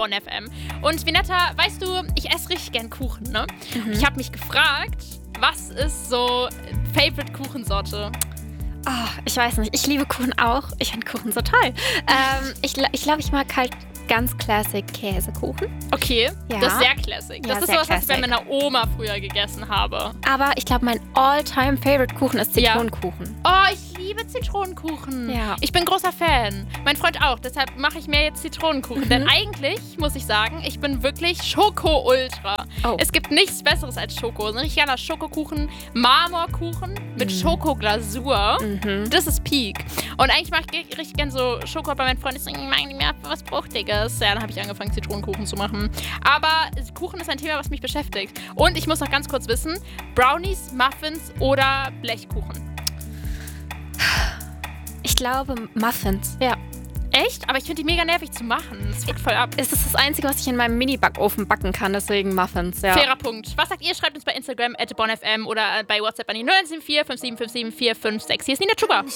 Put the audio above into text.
@bonfm. Und Vinetta, weißt du, ich esse richtig gern Kuchen, ne? Ich habe mich gefragt, was ist so Favorite Kuchensorte? Oh, ich weiß nicht. Ich liebe Kuchen auch. Ich finde Kuchen so toll. Ich glaube, ich mag halt ganz classic Käsekuchen. Okay, Ja. das ist sehr classic. Das Ja, ist sehr sowas, was ich bei classic. meiner Oma früher gegessen habe. Aber ich glaube, mein All-Time-Favorite-Kuchen ist Zitronenkuchen. Oh, ich liebe Zitronenkuchen. Ja. Ich bin großer Fan. Mein Freund auch. Deshalb mache ich mir jetzt Zitronenkuchen. Denn eigentlich, muss ich sagen, ich bin wirklich Schoko-Ultra. Oh. Es gibt nichts Besseres als Schoko. So ein richtig geiler Schokokuchen, Marmorkuchen mit Schokoglasur. Das ist Peak. Und eigentlich mache ich richtig gerne so Schoko bei meinen Freunden. Ich mag nicht mehr was Fruchtiges. Ja, dann habe ich angefangen, Zitronenkuchen zu machen. Aber Kuchen ist ein Thema, was mich beschäftigt. Und ich muss noch ganz kurz wissen, Brownies, Muffins oder Blechkuchen? Ich glaube, Muffins. Ja. Echt? Aber ich finde die mega nervig zu machen. Das fuckt voll ab. Es ist das Einzige, was ich in meinem Mini-Backofen backen kann, deswegen Muffins, ja. Fairer Punkt. Was sagt ihr? Schreibt uns bei Instagram @bonfm oder bei WhatsApp an die 0974 5757 456. Hier ist Nina Chuba.